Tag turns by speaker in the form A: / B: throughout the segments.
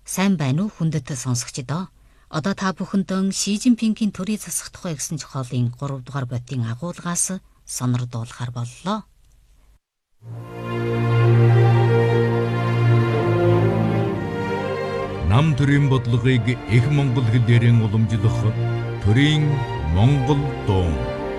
A: Сайн байна уу хүндэт сонсогчдоо? Одоо та бүхэндээ Ши Жинпингийн төрийн засах тухай гэсэн зохиолын 3 дугаар бодийн агуулгаас сонирдуулахар боллоо.
B: Нам төрийн бодлогыг их монгол хэлээр уламжлах төрийн монгол дуу.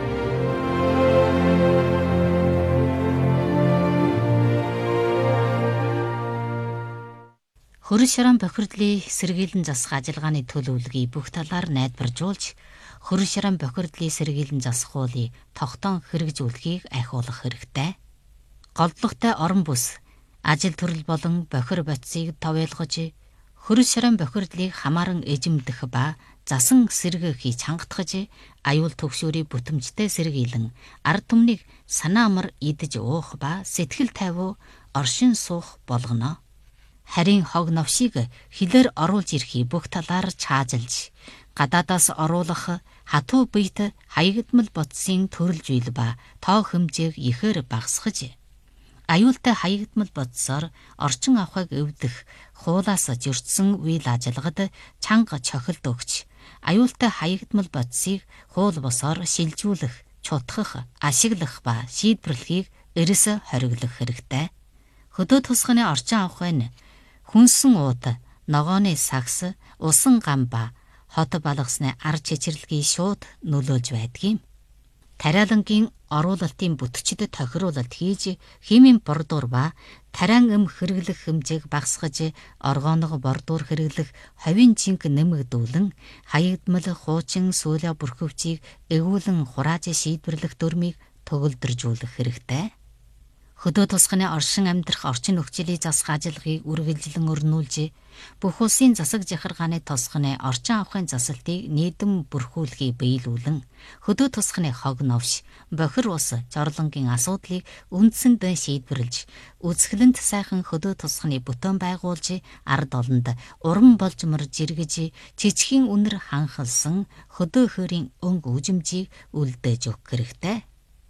A: Хөрш шаран бохирдлын сэргийлэн засах ажиллагааны төлөвлөгөөийг бүх талаар найдваржуулж, хөрш шаран бохирдлын сэргийлэн засах хуулийг тогтоон хэрэгжүүлэхийг ахиулах хэрэгтэй. Голдлоготой орон бүс, ажил төрөл болон бохир бодисыг товёолгож, хөрш шаран бохирдлыг хамааран эжимдэх ба засан сэргээх чангатгаж, аюул төгшөөрийн бүтэмжтэй сэргийлэн ард түмнийг санаа амар идэж уух ба сэтгэл тайвуу оршин суух болгоно. Харин хог новшийг хилээр оруулж ирэхийг бүх талаар чаажилж, гадаадаас оруулах хатуу биет хаягдмал бодисын төрөлж үйл ба тоо хэмжээг ихээр багасгаж, аюултай хаягдмал бодисоор орчин авахыг эвдэх хуулаас зөрчсөн үйл ажиллагад чанга чохилд өгч, аюултай хаягдмал бодисыг хуул босоор шилжүүлэх, чутгах, ашиглах ба шийдвэрлэхийг эрс хориглох хэрэгтэй. Хөдөө тусганы орчин авахын хүнсэн ууд, ногооны сагс, усан гам ба хот балгасны ар чичирлэгийг шууд нөлөөлж байдгийг. Тариалангийн оруулалтын бүтчид тохируулалт хийж, химийн бордуур ба тариан хэрэглэх хэмжээг багасгаж, оргооного бордуур хэрэглэх ховийн жинк нэмэгдүүлэн, хаягдмал хуучин сүүлэ бүрхөвчийг эгүүлэн хурааж шийдвэрлэх дүрмийг төгөлдржүүлэх хэрэгтэй. Хөдөө тусганы оршин амьдрах орчин нөхцөлийг засах ажиллагааг үргэлжлэн өрнүүлж, бүх улсын засаг захиргааны тусганы орчин авахын засалтыг нийтэм бүрхүүлэхийг биелүүлэн, хөдөө тусганы хог новш, бохир ус, жорлонгийн асуудлыг үндсэнд шийдвэрлэж, үзэсгэлэнт сайхан хөдөө тусганы бүтээн байгуулж, ард олонд уран болжмор жиргэж, жижигхэн үнэр ханхалсан хөдөө хөөрийн өнгө үжимжийг үлдээж өгөх хэрэгтэй.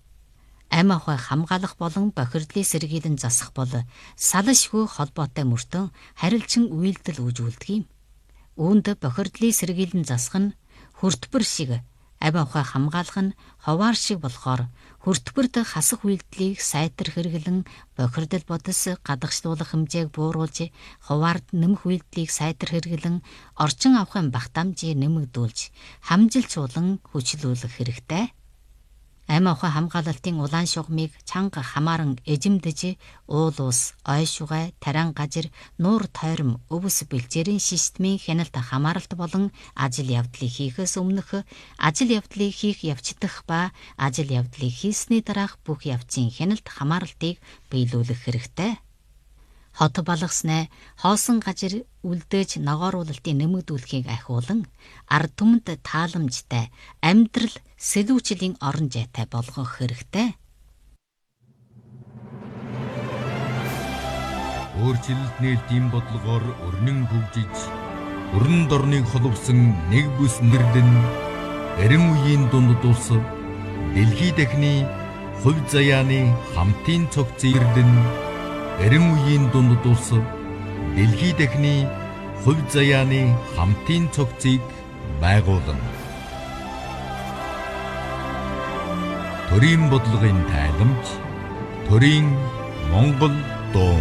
A: Амь ахуй хамгаалах болон бохирдлын сэргийлэн засах бол салшгүй холбоотой мөртөө харилцан үйлдэл үзүүлдэг юм. Үүнд бохирдлын сэргийлэн засах нь хүртбэр шиг, амь ахуй хамгаалах нь ховаар шиг болохоор, хүртбэрт хасах үйлдэлийг сайтар хэрэглэн бохирдол бодис гадагшлуулах хэмжээг бууруулж, хуваард нэмэх үйлдэлийг сайтар хэрэглэн орчин авахын багтаамжийг нэмэгдүүлж, хамжилчуулан хүчлүүлэх хэрэгтэй. Амь ахуй хамгаалалтын улаан шугамыг чанга хамааран эжимдэж, уул ус, ой шугай, тариан гажир, нуур тойром, өвс бэлчээрийн системийн хяналт хамааралт болон ажил явдлыг хийхээс өмнөх, ажил явдлыг хийх явцдах ба ажил явдлыг хийсний дараах бүх явцын хяналт хамааралтыг биелүүлэх хэрэгтэй. Хот балгасны хоосон гажир үлдээж ногооруулалтын нэмэгдүүлэхийг ахиулан, ард түмэнд тааламжтай амьдрал сэлүүчлийн орон зайтай болгох хэрэгтэй.
B: Өөрчлөлт нээлтийн бодлогоор өрнөн хөгжиж, өрн дорныг холбосон нэг бүс нэрлэн, эрен үеийн дунд улс, дэлхий дахины хувь заяаны хамтын цогц эрлэн, эрен үеийн дунд улс, дэлхий дахины хувь заяаны хамтын цогцыг байгуулна. Төрийн бодлогын тайламж, төрийн монгол дуу.